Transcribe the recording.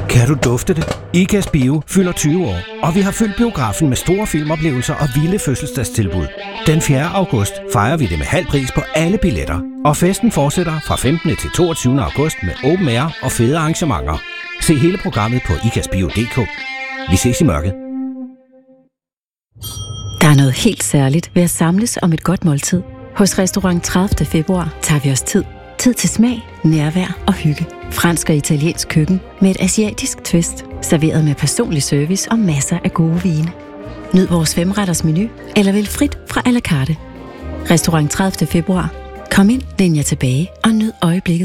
Kan du dufte det? Ikast Bio fylder 20 år, og vi har fyldt biografen med store filmoplevelser og vilde fødselsdagstilbud. Den 4. august fejrer vi det med halv pris på alle billetter, og festen fortsætter fra 15. til 22. august med open air og fede arrangementer. Se hele programmet på ikastbio.dk. Vi ses i mørket. Der er noget helt særligt ved at samles om et godt måltid. Hos Restaurant 30. februar tager vi os tid. Tid til smag, nærvær og hygge. Fransk og italiensk køkken med et asiatisk twist. Serveret med personlig service og masser af gode vine. Nyd vores 5-retters menu, eller vælg frit fra à la carte. Restaurant 30. februar. Kom ind, læn jer tilbage og nyd øjeblikket.